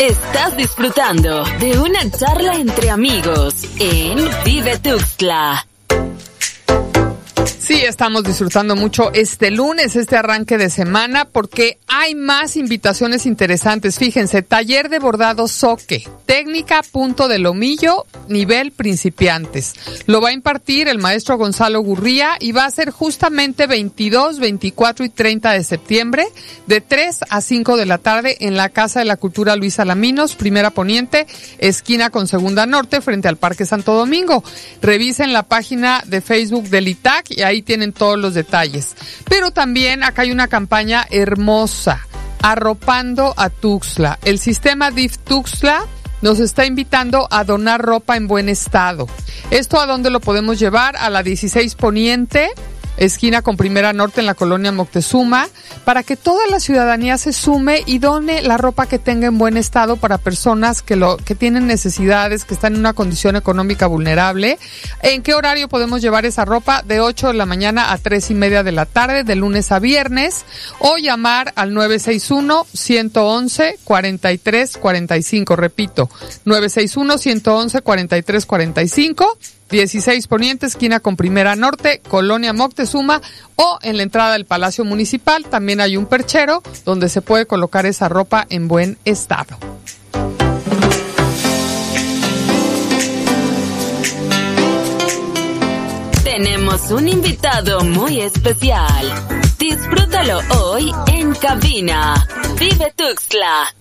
Estás disfrutando de una charla entre amigos en Vive Tuxtla. Sí, estamos disfrutando mucho este lunes, este arranque de semana, porque hay más invitaciones interesantes. Fíjense, taller de bordado Zoque, técnica punto de lomillo, nivel principiantes. Lo va a impartir el maestro Gonzalo Gurría y va a ser justamente 22, 24 y 30 de septiembre, de 3 a 5 de la tarde en la Casa de la Cultura Luis Alaminos, primera poniente, esquina con segunda norte, frente al Parque Santo Domingo. Revisen la página de Facebook del ITAC y ahí tienen todos los detalles. Pero también acá hay una campaña hermosa, arropando a Tuxtla. El sistema DIF Tuxtla nos está invitando a donar ropa en buen estado. ¿Esto a dónde lo podemos llevar? A la 16 Poniente, esquina con Primera Norte en la colonia Moctezuma, para que toda la ciudadanía se sume y done la ropa que tenga en buen estado para personas que tienen necesidades, que están en una condición económica vulnerable. ¿En qué horario podemos llevar esa ropa? De 8 de la mañana a 3:30 de la tarde, de lunes a viernes, o llamar al 961-111-4345. Repito, 961-111-4345. 16 Poniente, esquina con Primera Norte, Colonia Moctezuma, o en la entrada del Palacio Municipal también hay un perchero donde se puede colocar esa ropa en buen estado. Tenemos un invitado muy especial. Disfrútalo hoy en cabina. Vive Tuxtla.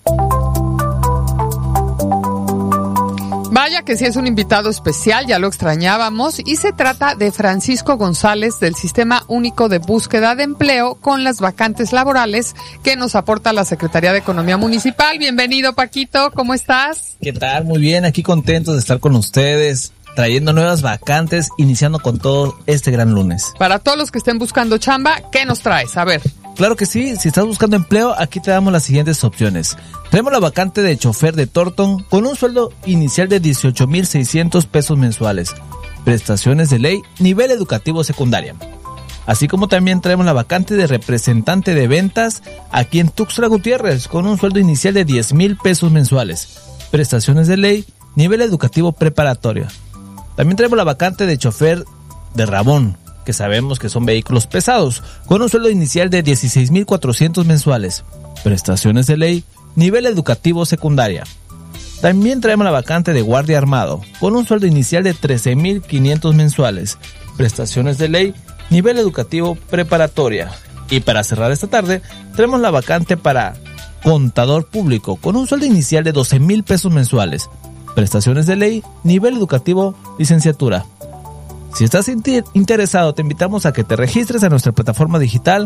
Vaya que sí es un invitado especial, ya lo extrañábamos, y se trata de Francisco González del Sistema Único de Búsqueda de Empleo con las vacantes laborales que nos aporta la Secretaría de Economía Municipal. Bienvenido, Paquito, ¿cómo estás? ¿Qué tal? Muy bien, aquí contentos de estar con ustedes, trayendo nuevas vacantes, iniciando con todo este gran lunes. Para todos los que estén buscando chamba, ¿qué nos traes? A ver. Claro que sí, si estás buscando empleo, aquí te damos las siguientes opciones. Tenemos la vacante de chofer de Torton con un sueldo inicial de 18,600 pesos mensuales. Prestaciones de ley, nivel educativo secundaria. Así como también traemos la vacante de representante de ventas aquí en Tuxtla Gutiérrez con un sueldo inicial de 10,000 pesos mensuales. Prestaciones de ley, nivel educativo preparatorio. También traemos la vacante de chofer de Rabón, que sabemos que son vehículos pesados, con un sueldo inicial de 16,400 mensuales. Prestaciones de ley, nivel educativo secundaria. También traemos la vacante de guardia armado, con un sueldo inicial de 13,500 mensuales. Prestaciones de ley, nivel educativo preparatoria. Y para cerrar esta tarde, traemos la vacante para contador público, con un sueldo inicial de 12,000 pesos mensuales. Prestaciones de ley, nivel educativo, licenciatura. Si estás interesado, te invitamos a que te registres a nuestra plataforma digital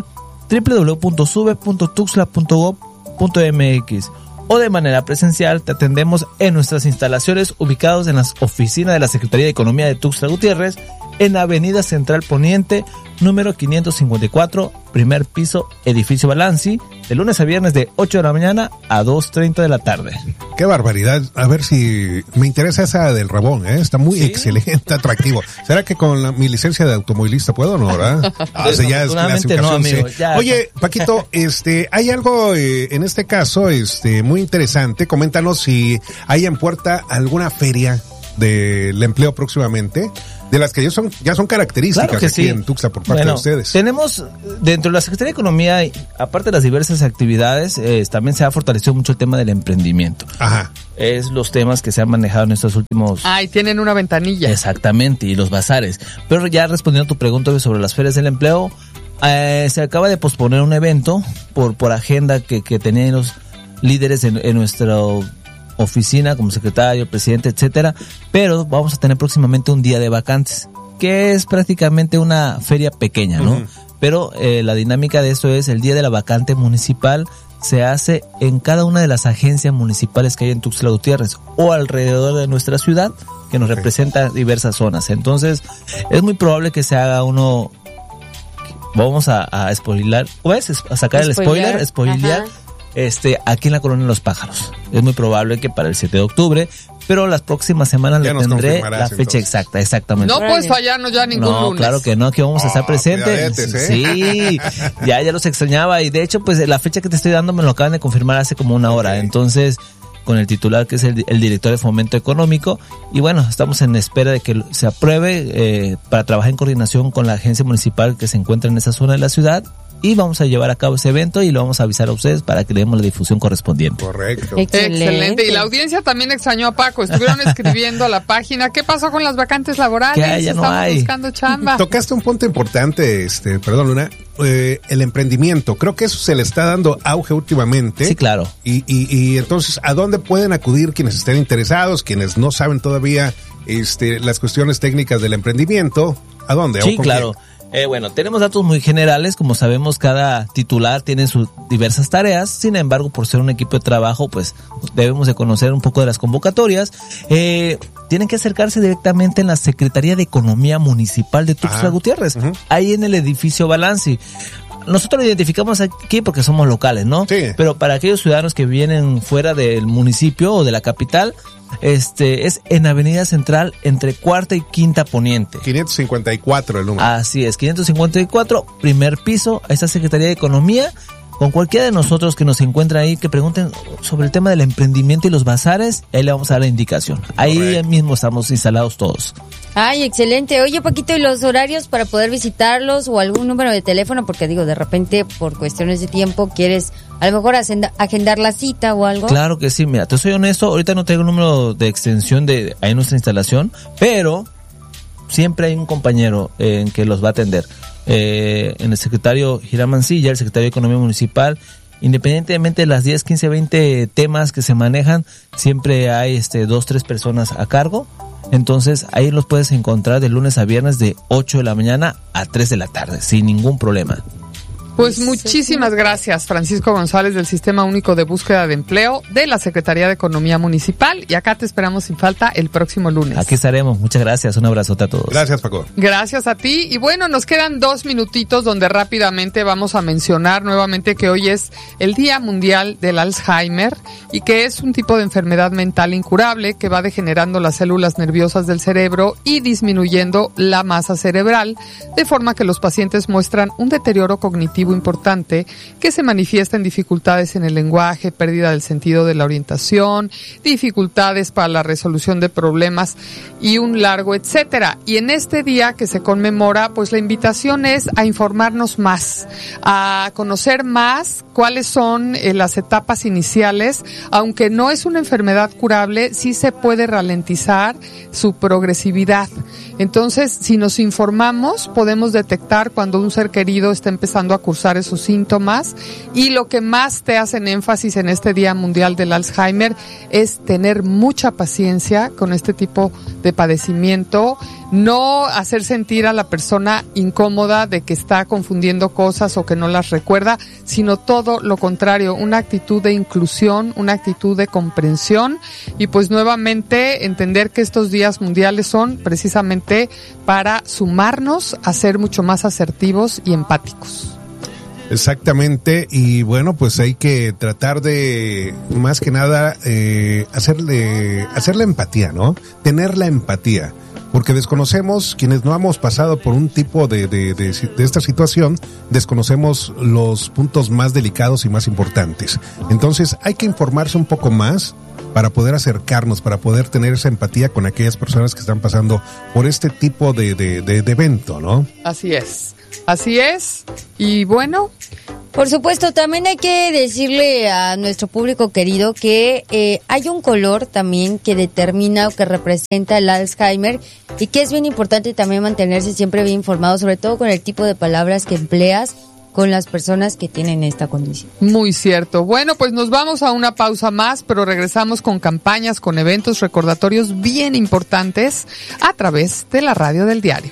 www.sube.tuxtla.gov.mx o de manera presencial te atendemos en nuestras instalaciones ubicados en las oficinas de la Secretaría de Economía de Tuxtla Gutiérrez en Avenida Central Poniente, número 554, primer piso, edificio Balanci, de lunes a viernes de 8 de la mañana a 2:30 de la tarde. ¡Qué barbaridad! A ver si me interesa esa del Rabón, ¿eh? Está muy excelente, atractivo. ¿Será que con mi licencia de automovilista puedo o no, verdad? Ya es clasificación, no, amigo, sí. Oye, Paquito, hay algo en este caso muy interesante. Coméntanos si hay en puerta alguna feria del empleo próximamente, de las que ya son características claro que aquí en Tuxtla por parte de ustedes. Tenemos dentro de la Secretaría de Economía, aparte de las diversas actividades, también se ha fortalecido mucho el tema del emprendimiento. Ajá. Es los temas que se han manejado en estos últimos... y tienen una ventanilla. Exactamente, y los bazares. Pero ya respondiendo a tu pregunta sobre las ferias del empleo, se acaba de posponer un evento por agenda que tenían los líderes en nuestro oficina como secretario, presidente, etcétera, pero vamos a tener próximamente un día de vacantes, que es prácticamente una feria pequeña, ¿no? Pero la dinámica de esto es el día de la vacante municipal se hace en cada una de las agencias municipales que hay en Tuxtla Gutiérrez o alrededor de nuestra ciudad, que nos representa diversas zonas. Entonces, es muy probable que se haga uno, vamos a spoiler, a sacar el spoiler, aquí en la Colonia de los Pájaros. Es muy probable que para el 7 de octubre, pero las próximas semanas le tendré la fecha exacta, exactamente. No puedes fallarnos ya ningún lunes. No, claro que no, aquí vamos a estar presentes. Sí, ya los extrañaba y de hecho pues la fecha que te estoy dando me lo acaban de confirmar hace como una hora, entonces con el titular, que es el director de Fomento Económico, y bueno, estamos en espera de que se apruebe para trabajar en coordinación con la agencia municipal que se encuentra en esa zona de la ciudad, y vamos a llevar a cabo ese evento y lo vamos a avisar a ustedes para que le demos la difusión correspondiente. Correcto. Excelente. Y la audiencia también extrañó a Paco. Estuvieron escribiendo a la página. ¿Qué pasó con las vacantes laborales? Que ya no Estamos hay. buscando chamba. Tocaste un punto importante, perdón, Luna, el emprendimiento. Creo que eso se le está dando auge últimamente. Sí, claro. Y entonces, ¿a dónde pueden acudir quienes estén interesados, quienes no saben todavía las cuestiones técnicas del emprendimiento? ¿A dónde? Sí, claro. Bueno, tenemos datos muy generales. Como sabemos, cada titular tiene sus diversas tareas. Sin embargo, por ser un equipo de trabajo, pues debemos de conocer un poco de las convocatorias. Tienen que acercarse directamente en la Secretaría de Economía Municipal de Tuxtla Gutiérrez, ahí en el edificio Balanci. Nosotros lo identificamos aquí porque somos locales, ¿no? Sí. Pero para aquellos ciudadanos que vienen fuera del municipio o de la capital, es en Avenida Central entre Cuarta y Quinta Poniente. 554 el número. Así es, 554, primer piso, a esta Secretaría de Economía. Con cualquiera de nosotros que nos encuentren ahí, que pregunten sobre el tema del emprendimiento y los bazares, ahí le vamos a dar la indicación. Ahí mismo estamos instalados todos. Ay, excelente. Oye, Paquito, ¿y los horarios para poder visitarlos o algún número de teléfono? Porque digo, de repente, por cuestiones de tiempo, quieres a lo mejor agendar la cita o algo. Claro que sí, mira, te soy honesto, ahorita no tengo el número de extensión de ahí en nuestra instalación, pero siempre hay un compañero en que los va a atender. En el secretario Hiram Mancilla, el secretario de Economía Municipal, independientemente de las 10, 15, 20 temas que se manejan, siempre hay 2, 3 personas a cargo. Entonces ahí los puedes encontrar de lunes a viernes de 8 de la mañana a 3 de la tarde, sin ningún problema. Pues muchísimas gracias, Francisco González, del Sistema Único de Búsqueda de Empleo de la Secretaría de Economía Municipal, y acá te esperamos sin falta el próximo lunes. Aquí estaremos, muchas gracias, un abrazote a todos. Gracias, Paco. Gracias a ti, y bueno, nos quedan 2 minutitos donde rápidamente vamos a mencionar nuevamente que hoy es el Día Mundial del Alzheimer, y que es un tipo de enfermedad mental incurable que va degenerando las células nerviosas del cerebro y disminuyendo la masa cerebral, de forma que los pacientes muestran un deterioro cognitivo importante que se manifiesta en dificultades en el lenguaje, pérdida del sentido de la orientación, dificultades para la resolución de problemas y un largo etcétera. Y en este día que se conmemora, pues la invitación es a informarnos más, a conocer más cuáles son las etapas iniciales. Aunque no es una enfermedad curable, sí se puede ralentizar su progresividad. Entonces, si nos informamos, podemos detectar cuando un ser querido está empezando a cursar esos síntomas, y lo que más te hacen énfasis en este Día Mundial del Alzheimer es tener mucha paciencia con este tipo de padecimiento, no hacer sentir a la persona incómoda de que está confundiendo cosas o que no las recuerda, sino todo lo contrario, una actitud de inclusión, una actitud de comprensión, y pues nuevamente entender que estos días mundiales son precisamente para sumarnos a ser mucho más asertivos y empáticos. Exactamente, y bueno, pues hay que tratar de, más que nada, hacerle empatía, ¿no? Tener la empatía, porque desconocemos, quienes no hemos pasado por un tipo de esta situación, desconocemos los puntos más delicados y más importantes. Entonces hay que informarse un poco más para poder acercarnos, para poder tener esa empatía con aquellas personas que están pasando por este tipo de evento, ¿no? Así es. Así es, y bueno. Por supuesto, también hay que decirle a nuestro público querido que hay un color también que determina o que representa el Alzheimer, y que es bien importante también mantenerse siempre bien informado, sobre todo con el tipo de palabras que empleas con las personas que tienen esta condición. Muy cierto. Bueno, pues nos vamos a una pausa más, pero regresamos con campañas, con eventos, recordatorios bien importantes a través de la radio del diario.